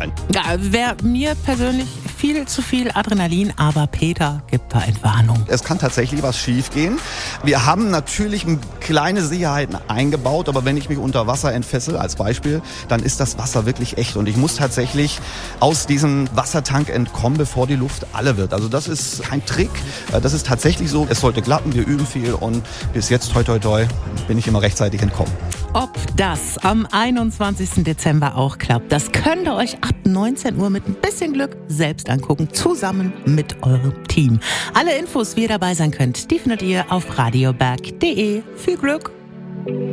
sein. Ja, wäre mir persönlich viel zu viel Adrenalin, aber Peter gibt da Entwarnung. Es kann tatsächlich was schief gehen. Wir haben natürlich kleine Sicherheiten eingebaut, aber wenn ich mich unter Wasser entfessel, als Beispiel, dann ist das Wasser wirklich echt. Und ich muss tatsächlich aus diesem Wassertank entkommen, bevor die Luft alle wird. Also das ist kein Trick, das ist tatsächlich so. Es sollte klappen, wir üben viel und bis jetzt, toi toi toi, bin ich immer rechtzeitig entkommen. Ob das am 21. Dezember auch klappt, das könnt ihr euch ab 19 Uhr mit ein bisschen Glück selbst angucken, zusammen mit eurem Team. Alle Infos, wie ihr dabei sein könnt, die findet ihr auf radioberg.de. Viel Glück!